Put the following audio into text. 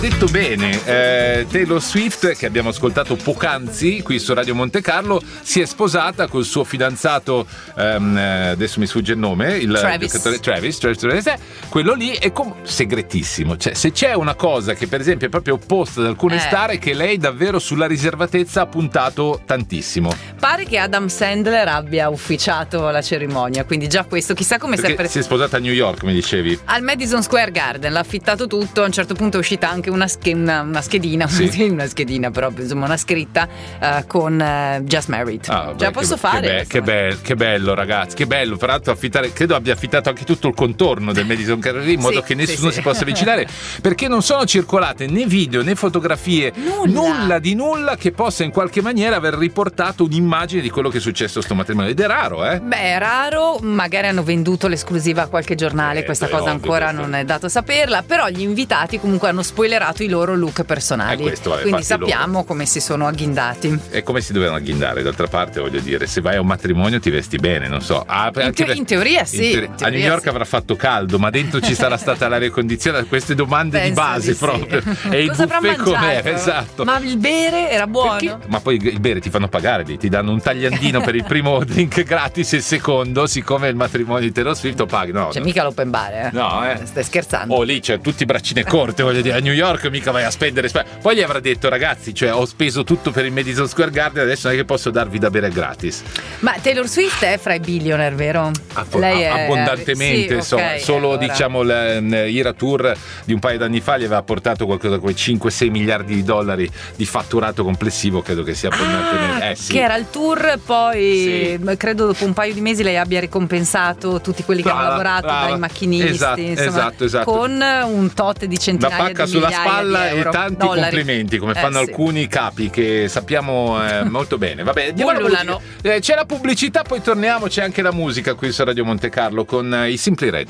Detto bene, Taylor Swift, che abbiamo ascoltato poc'anzi qui su Radio Monte Carlo, si è sposata col suo fidanzato, adesso mi sfugge il nome, il giocatore Travis, quello lì è segretissimo. Cioè, se c'è una cosa che per esempio è proprio opposta ad alcune star, è che lei davvero sulla riservatezza ha puntato tantissimo. Pare che Adam Sandler abbia ufficiato la cerimonia, quindi già questo, chissà come si è sposata a New York, mi dicevi. Al Madison Square Garden, l'ha affittato tutto, a un certo punto è usita anche una schedina, sì. Una schedina però, insomma, una scritta con Just Married. Già posso fare? Che bello, ragazzi, che bello. Peraltro credo abbia affittato anche tutto il contorno del Madison Square Garden, in modo che nessuno si possa avvicinare, perché non sono circolate né video né fotografie, nulla di nulla che possa in qualche maniera aver riportato un'immagine di quello che è successo a sto matrimonio. Ed è raro, Beh, è raro, magari hanno venduto l'esclusiva a qualche giornale, questa cosa ancora non è dato saperla, però gli invitati comunque hanno spoilerato i loro look personali, quindi sappiamo come si sono agghindati e come si dovevano agghindare. D'altra parte, voglio dire, se vai a un matrimonio ti vesti bene, non so, in teoria sì, a New York avrà fatto caldo, ma dentro ci sarà stata l'aria condizionata. Queste domande di base proprio e il buffet com'è, esatto, ma il bere era buono? Ma poi il bere ti fanno pagare lì, ti danno un tagliandino per il primo drink gratis e il secondo, siccome il matrimonio di Taylor Swift lo paghi, mica l'open bar, stai scherzando? Lì c'è tutti braccine corte, voglio dire, a New York mica vai a spendere. Poi gli avrà detto: ragazzi, ho speso tutto per il Madison Square Garden, adesso non è che posso darvi da bere gratis. Ma Taylor Swift è fra i billionaire, vero? Lei è abbondantemente, solo allora. Diciamo l'Ira Tour di un paio d'anni fa gli aveva portato qualcosa come 5-6 miliardi di dollari di fatturato complessivo, credo che sia abbondantemente. Che era il tour, poi credo dopo un paio di mesi lei abbia ricompensato tutti quelli che hanno lavorato, dai macchinisti, esatto. Con un tot di centinaia di migliaia sulla spalla di euro, e tanti complimenti, come fanno alcuni capi che sappiamo molto bene. Vabbè, andiamo c'è la pubblicità, poi torniamo, c'è anche la musica qui su Radio Monte Carlo con i Simply Red.